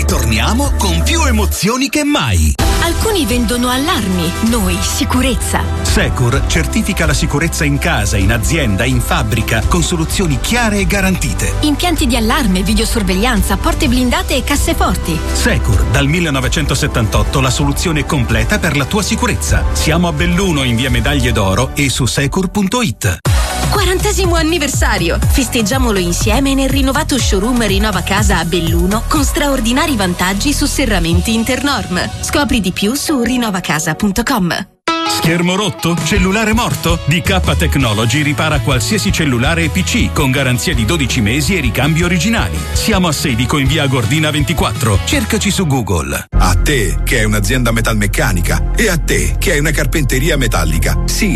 Torniamo con più emozioni che mai. Alcuni vendono allarmi, noi sicurezza. Secur certifica la sicurezza in casa, in azienda, in fabbrica, con soluzioni chiare e garantite. Impianti di allarme, videosorveglianza, porte blindate e casseforti. Secur, dal 1978 la soluzione completa per la tua sicurezza. Siamo a Belluno in via Medaglie d'Oro e su secur.it. 40° anniversario! Festeggiamolo insieme nel rinnovato showroom Rinnova Casa a Belluno con straordinari vantaggi su serramenti Internorm. Scopri di più su rinnovacasa.com. Schermo rotto? Cellulare morto? DK Technology ripara qualsiasi cellulare e PC con garanzia di 12 mesi e ricambi originali. Siamo a Sedico in via Gordina 24. Cercaci su Google. A te che hai un'azienda metalmeccanica e a te che hai una carpenteria metallica. Sì,